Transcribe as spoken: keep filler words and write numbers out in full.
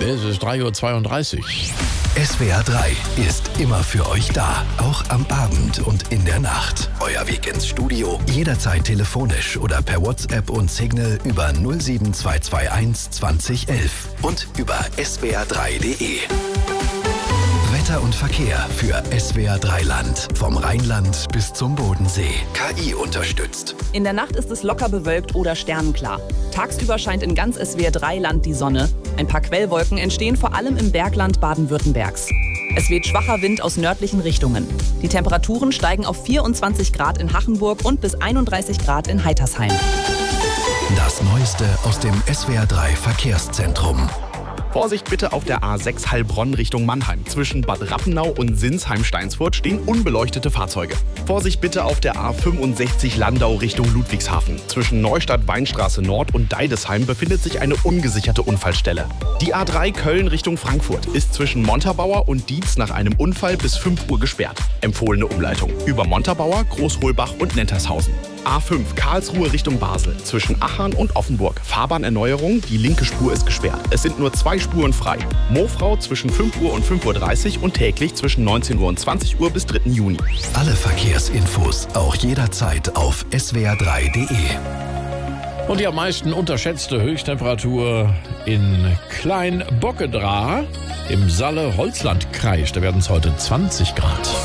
Es ist drei Uhr zweiunddreißig. S W R drei ist immer für euch da, auch am Abend und in der Nacht. Euer Weg ins Studio, jederzeit telefonisch oder per WhatsApp und Signal über null sieben zwei zwei eins zwanzig elf und über s w r drei punkt d e. Wetter und Verkehr für S W R drei Land. Vom Rheinland bis zum Bodensee. K I unterstützt. In der Nacht ist es locker bewölkt oder sternenklar. Tagsüber scheint in ganz S W R drei Land die Sonne. Ein paar Quellwolken entstehen vor allem im Bergland Baden-Württembergs. Es weht schwacher Wind aus nördlichen Richtungen. Die Temperaturen steigen auf vierundzwanzig Grad in Hachenburg und bis einunddreißig Grad in Heitersheim. Das Neueste aus dem S W R drei Verkehrszentrum. Vorsicht bitte auf der A sechs Heilbronn Richtung Mannheim. Zwischen Bad Rappenau und Sinsheim-Steinsfurt stehen unbeleuchtete Fahrzeuge. Vorsicht bitte auf der A fünfundsechzig Landau Richtung Ludwigshafen. Zwischen Neustadt-Weinstraße Nord und Deidesheim befindet sich eine ungesicherte Unfallstelle. Die A drei Köln Richtung Frankfurt ist zwischen Montabaur und Dietz nach einem Unfall bis fünf Uhr gesperrt. Empfohlene Umleitung über Montabaur, Großholbach und Nettershausen. A fünf Karlsruhe Richtung Basel. Zwischen Achern und Offenburg. Fahrbahnerneuerung, die linke Spur ist gesperrt. Es sind nur zwei Spuren frei. Mofrau zwischen fünf Uhr und fünf Uhr dreißig und täglich zwischen neunzehn Uhr und zwanzig Uhr bis dritten Juni. Alle Verkehrsinfos auch jederzeit auf s w r drei punkt d e. Und die am meisten unterschätzte Höchsttemperatur in Kleinbockedra im Saale-Holzland-Kreis. Da werden es heute zwanzig Grad.